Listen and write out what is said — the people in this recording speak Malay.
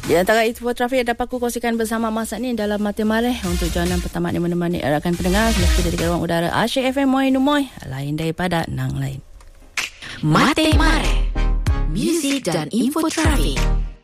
Di antara info trafik yang dapat aku kongsikan bersama masa ni dalam Mata Mareh untuk jalanan pertama ni menemani rakan pendengar semasa dari ruang udara Asyik FM Moi Numoy, lain daripada nang lain. Mata Mareh, muzik dan info trafik.